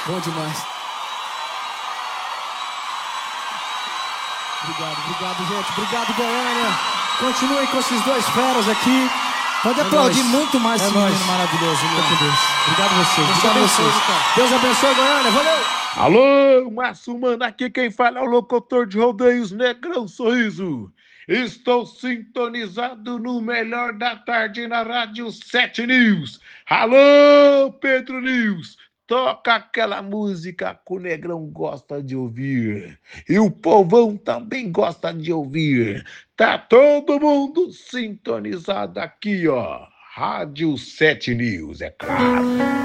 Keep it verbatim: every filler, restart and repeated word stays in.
Bom demais. Obrigado, obrigado, gente. Obrigado, Goiânia. Continuem com esses dois feras aqui. Pode é aplaudir nóis. muito mais é esse nóis. menino maravilhoso. Fica com Deus. Obrigado a vocês. Deus Obrigado a abençoe, vocês. cara. Deus abençoe, Goiânia. Valeu! Alô, Márcio Mano, aqui quem fala é o locutor de rodeios Negrão Sorriso. Estou sintonizado no melhor da tarde na Rádio sete News. Alô, Pedro News, toca aquela música que o Negrão gosta de ouvir. E o povão também gosta de ouvir. Tá todo mundo sintonizado aqui, ó. Rádio sete News, é claro.